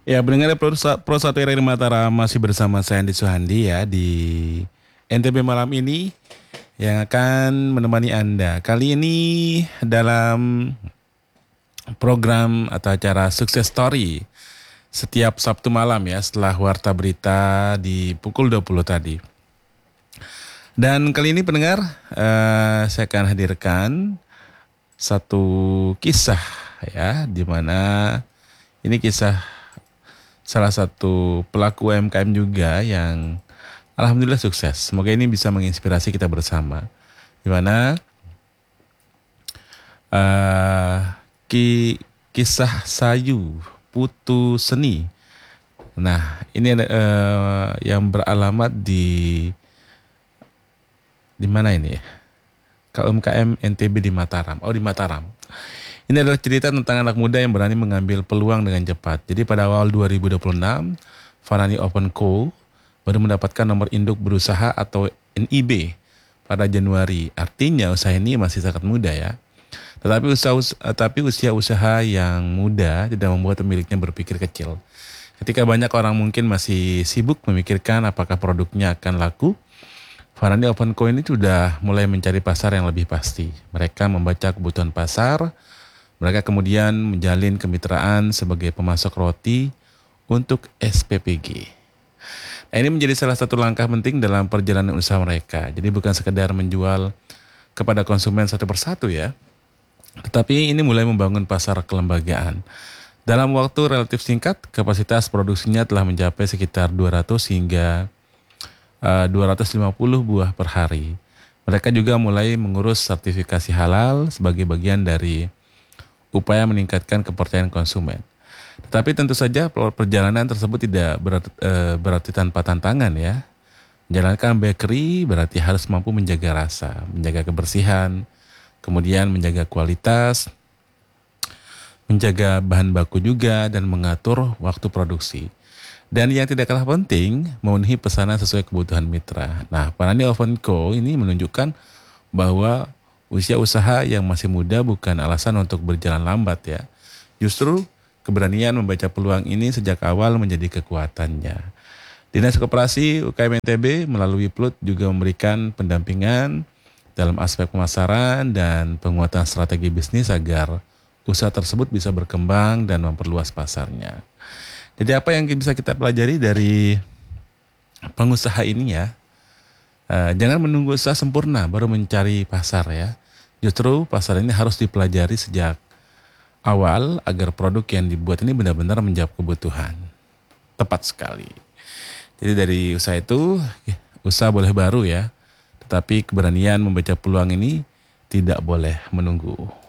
Ya, pendengar Pro 1 RRI Mataram masih bersama saya Andi Suhandi ya di NTB malam ini yang akan menemani Anda. Kali ini dalam program atau acara Sukses Story setiap Sabtu malam ya setelah Warta Berita di pukul 20 tadi. Dan kali ini pendengar saya akan hadirkan satu kisah ya di mana ini kisah salah satu pelaku UMKM juga yang alhamdulillah sukses. Semoga ini bisa menginspirasi kita bersama. Di mana kisah Sayu Putu Seni. Nah, ini ada yang beralamat di mana ini ya? KUMKM NTB di Mataram. Oh, di Mataram. Ini adalah cerita tentang anak muda yang berani mengambil peluang dengan cepat. Jadi pada awal 2026, Fanani Open Co. baru mendapatkan nomor induk berusaha atau NIB pada Januari. Artinya usaha ini masih sangat muda ya. Tetapi usia usaha yang muda tidak membuat pemiliknya berpikir kecil. Ketika banyak orang mungkin masih sibuk memikirkan apakah produknya akan laku, Fanani Open Co ini sudah mulai mencari pasar yang lebih pasti. Mereka membaca kebutuhan pasar. Mereka kemudian menjalin kemitraan sebagai pemasok roti untuk SPPG. Nah, ini menjadi salah satu langkah penting dalam perjalanan usaha mereka. Jadi bukan sekedar menjual kepada konsumen satu persatu ya, tetapi ini mulai membangun pasar kelembagaan. Dalam waktu relatif singkat, kapasitas produksinya telah mencapai sekitar 200 hingga 250 buah per hari. Mereka juga mulai mengurus sertifikasi halal sebagai bagian dari upaya meningkatkan kepercayaan konsumen. Tetapi tentu saja perjalanan tersebut tidak berarti tanpa tantangan ya. Menjalankan bakery berarti harus mampu menjaga rasa, menjaga kebersihan, kemudian menjaga kualitas, menjaga bahan baku juga, dan mengatur waktu produksi. Dan yang tidak kalah penting, memenuhi pesanan sesuai kebutuhan mitra. Nah, Fanani Open Co. ini menunjukkan bahwa usia usaha yang masih muda bukan alasan untuk berjalan lambat ya. Justru keberanian membaca peluang ini sejak awal menjadi kekuatannya. Dinas Koperasi UKM NTB melalui PLUT juga memberikan pendampingan dalam aspek pemasaran dan penguatan strategi bisnis agar usaha tersebut bisa berkembang dan memperluas pasarnya. Jadi apa yang bisa kita pelajari dari pengusaha ini ya? Jangan menunggu usaha sempurna baru mencari pasar ya. Justru pasar ini harus dipelajari sejak awal agar produk yang dibuat ini benar-benar menjawab kebutuhan. Tepat sekali. Jadi dari usaha itu, usaha boleh baru ya. Tetapi keberanian membaca peluang ini tidak boleh menunggu.